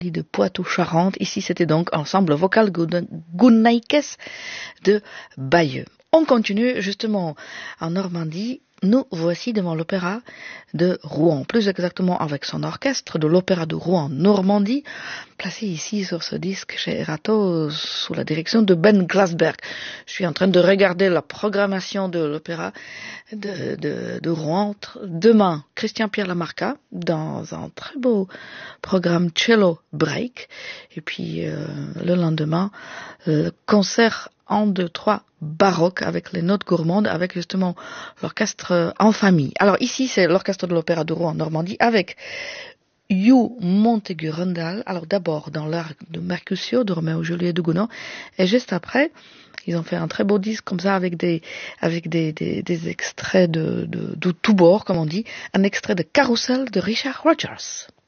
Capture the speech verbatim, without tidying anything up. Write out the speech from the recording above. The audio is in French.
de Poitou-Charentes. Ici, c'était donc ensemble vocal Gounnaikes de Bayeux. On continue justement en Normandie. Nous voici devant l'opéra de Rouen, plus exactement avec son orchestre de l'opéra de Rouen Normandie, placé ici sur ce disque chez Erato sous la direction de Ben Glasberg. Je suis en train de regarder la programmation de l'opéra de, de, de Rouen. Demain, Christian-Pierre Lamarca dans un très beau programme cello break, et puis euh, le lendemain, le concert un, deux, trois baroque avec les notes gourmandes, avec justement l'orchestre en famille. Alors ici, c'est l'orchestre de l'opéra de Rouen en Normandie avec Hugh Montaigu-Rundal. Alors d'abord dans l'art de Mercutio, de Roméo et Juliette de Gounod, et juste après, ils ont fait un très beau disque comme ça avec des avec des des, des extraits de, de de tout bord, comme on dit, un extrait de Carousel de Richard Rodgers.